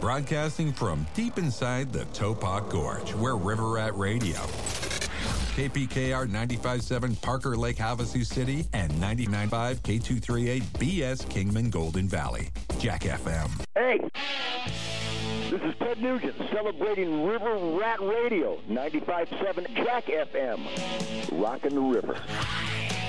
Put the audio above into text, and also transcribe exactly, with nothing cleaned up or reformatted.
Broadcasting from deep inside the Topop Gorge, we're River Rat Radio. K P K R ninety-five point seven Parker Lake, Havasu City, and ninety-nine point five K two thirty-eight B S Kingman Golden Valley. Jack F M. Hey, this is Ted Nugent celebrating River Rat Radio, ninety-five point seven Jack F M. Rockin' the river.